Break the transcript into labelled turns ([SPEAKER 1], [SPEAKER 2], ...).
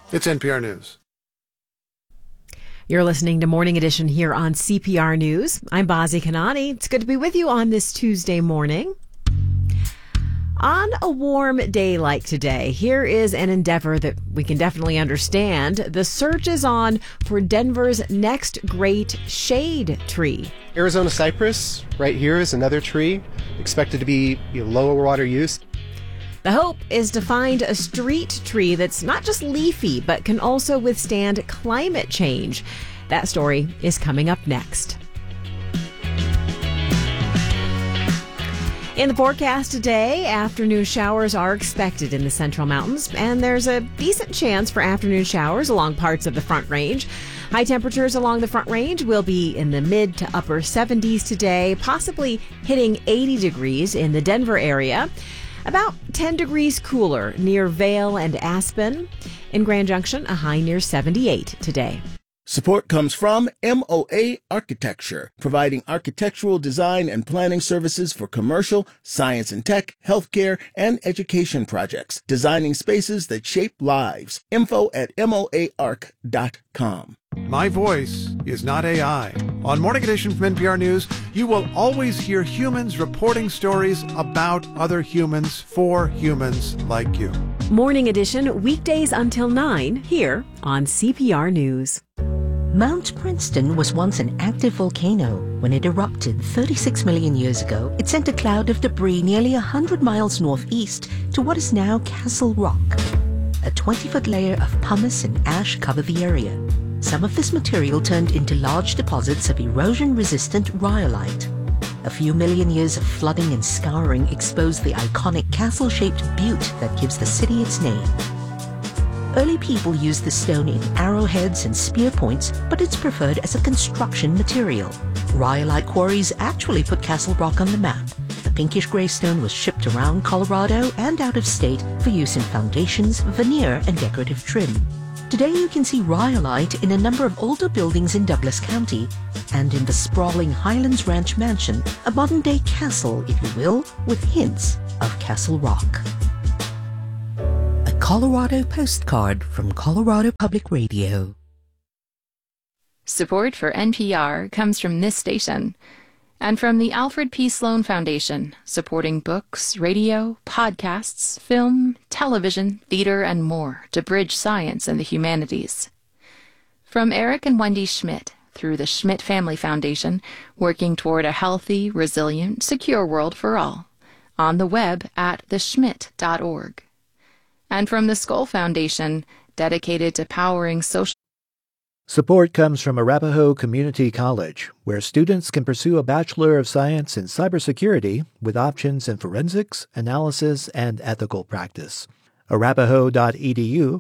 [SPEAKER 1] It's NPR News.
[SPEAKER 2] You're listening to Morning Edition here on CPR News. I'm Bazi Kanani. It's good to be with you on this Tuesday morning. On a warm day like today, here is an endeavor that we can definitely understand. The search is on for Denver's next great shade tree.
[SPEAKER 3] Arizona cypress right here is another tree expected to be lower water use.
[SPEAKER 2] The hope is to find a street tree that's not just leafy, but can also withstand climate change. That story is coming up next. In the forecast today, afternoon showers are expected in the Central Mountains, and there's a decent chance for afternoon showers along parts of the Front Range. High temperatures along the Front Range will be in the mid to upper 70s today, possibly hitting 80 degrees in the Denver area. About 10 degrees cooler near Vail and Aspen. In Grand Junction, a high near 78 today.
[SPEAKER 4] Support comes from MOA Architecture, providing architectural design and planning services for commercial, science and tech, healthcare, and education projects, designing spaces that shape lives. Info at moaarch.com.
[SPEAKER 1] My voice is not AI. On Morning Edition from NPR News, you will always hear humans reporting stories about other humans for humans like you.
[SPEAKER 2] Morning Edition, weekdays until 9, here on CPR News.
[SPEAKER 5] Mount Princeton was once an active volcano. When it erupted 36 million years ago, it sent a cloud of debris nearly 100 miles northeast to what is now Castle Rock. A 20-foot layer of pumice and ash covered the area. Some of this material turned into large deposits of erosion-resistant rhyolite. A few million years of flooding and scouring exposed the iconic castle-shaped butte that gives the city its name. Early people used the stone in arrowheads and spear points, but it's preferred as a construction material. Rhyolite quarries actually put Castle Rock on the map. The pinkish-gray stone was shipped around Colorado and out of state for use in foundations, veneer, and decorative trim. Today you can see rhyolite in a number of older buildings in Douglas County and in the sprawling Highlands Ranch Mansion, a modern-day castle, if you will, with hints of Castle Rock. A Colorado postcard from Colorado Public Radio.
[SPEAKER 6] Support for NPR comes from this station and from the Alfred P. Sloan Foundation, supporting books, radio, podcasts, film, television, theater, and more to bridge science and the humanities. From Eric and Wendy Schmidt, through the Schmidt Family Foundation, working toward a healthy, resilient, secure world for all. On the web at theschmidt.org. And from the Skoll Foundation, dedicated to powering social.
[SPEAKER 7] Support comes from Arapahoe Community College, where students can pursue a Bachelor of Science in Cybersecurity with options in forensics, analysis, and ethical practice. arapahoe.edu